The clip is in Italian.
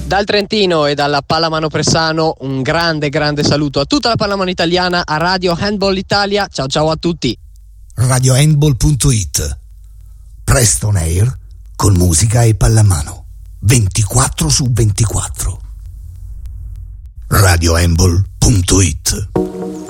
Dal Trentino e dalla Pallamano Pressano un grande saluto a tutta la pallamano italiana, a Radio Handball Italia. Ciao a tutti. RadioHandball.it, presto on air con musica e pallamano 24/24. RadioHandball.it.